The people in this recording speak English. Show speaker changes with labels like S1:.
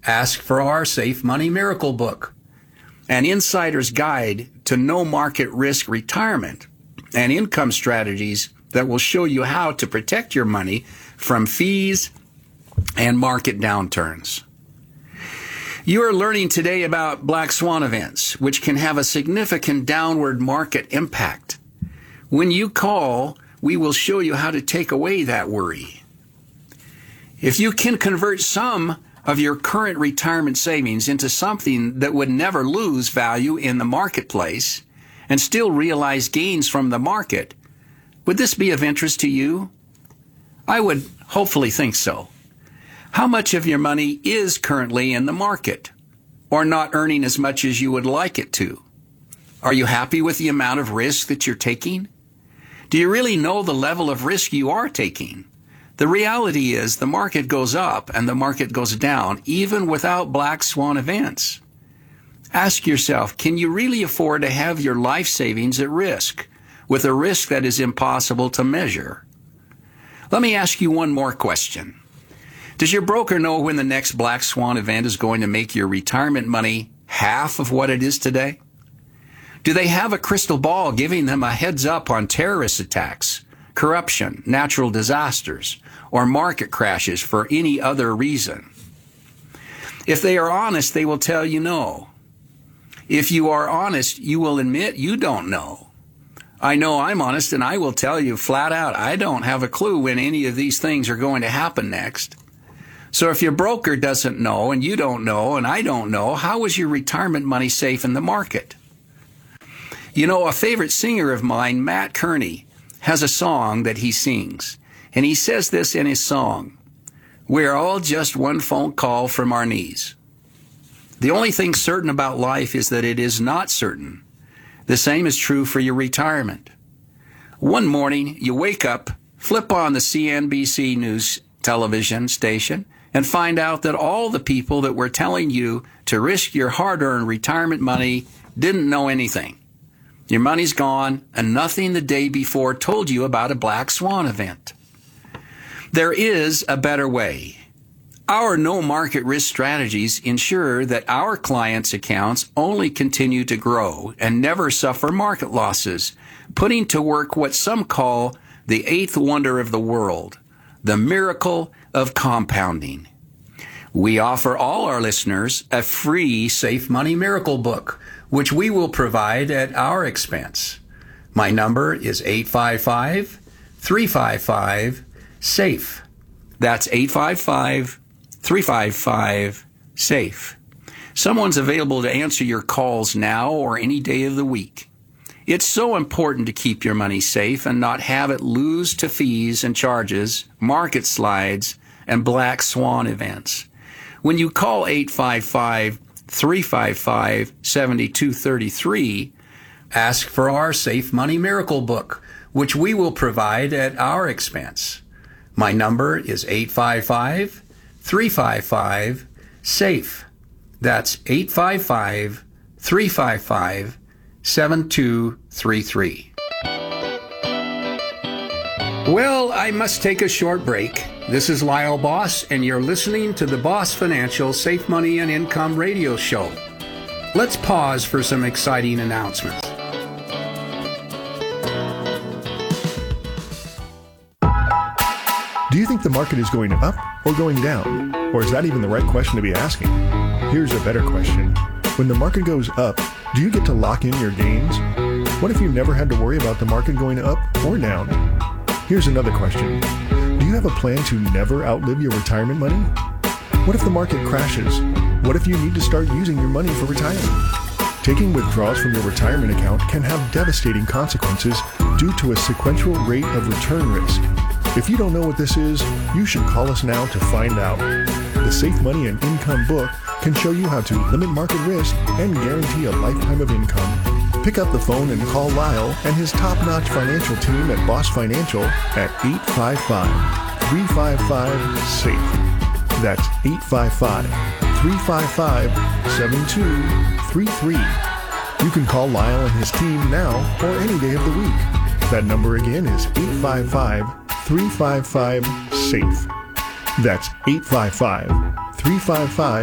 S1: Ask for our Safe Money Miracle Book, an insider's guide to no market risk retirement and income strategies that will show you how to protect your money from fees and market downturns. You are learning today about black swan events, which can have a significant downward market impact. When you call, we will show you how to take away that worry. If you can convert some of your current retirement savings into something that would never lose value in the marketplace and still realize gains from the market, would this be of interest to you? I would hopefully think so. How much of your money is currently in the market or not earning as much as you would like it to? Are you happy with the amount of risk that you're taking? Do you really know the level of risk you are taking? The reality is the market goes up and the market goes down even without black swan events. Ask yourself, can you really afford to have your life savings at risk with a risk that is impossible to measure? Let me ask you one more question. Does your broker know when the next black swan event is going to make your retirement money half of what it is today? Do they have a crystal ball giving them a heads up on terrorist attacks, corruption, natural disasters, or market crashes for any other reason? If they are honest, they will tell you no. If you are honest, you will admit you don't know. I know I'm honest, and I will tell you flat out, I don't have a clue when any of these things are going to happen next. So if your broker doesn't know, and you don't know, and I don't know, how is your retirement money safe in the market? You know, a favorite singer of mine, Matt Kearney, has a song that he sings, and he says this in his song: "We're all just one phone call from our knees." The only thing certain about life is that it is not certain. The same is true for your retirement. One morning, you wake up, flip on the CNBC News television station, and find out that all the people that were telling you to risk your hard-earned retirement money didn't know anything. Your money's gone, and nothing the day before told you about a black swan event. There is a better way. Our no market risk strategies ensure that our clients' accounts only continue to grow and never suffer market losses, putting to work what some call the eighth wonder of the world, the miracle of compounding. We offer all our listeners a free Safe Money Miracle Book, which we will provide at our expense. My number is 855-355-SAFE. That's 855-355-SAFE. Someone's available to answer your calls now or any day of the week. It's so important to keep your money safe and not have it lose to fees and charges, market slides, and black swan events. When you call 855-355-7233, ask for our Safe Money Miracle Book, which we will provide at our expense. My number is 855-355-SAFE. That's 855-355-7233. Well, I must take a short break. This is Lyle Boss, and you're listening to the Boss Financial Safe Money and Income Radio Show. Let's pause for some exciting announcements.
S2: Do you think the market is going up or going down? Or is that even the right question to be asking? Here's a better question. When the market goes up, do you get to lock in your gains? What if you never had to worry about the market going up or down? Here's another question. Do you have a plan to never outlive your retirement money? What if the market crashes? What if you need to start using your money for retirement? Taking withdrawals from your retirement account can have devastating consequences due to a sequential rate of return risk. If you don't know what this is, you should call us now to find out. The Safe Money and Income book can show you how to limit market risk and guarantee a lifetime of income. Pick up the phone and call Lyle and his top-notch financial team at Boss Financial at 855-355-SAFE. That's 855-355-7233. You can call Lyle and his team now or any day of the week. That number again is 855-355-SAFE. That's 855-355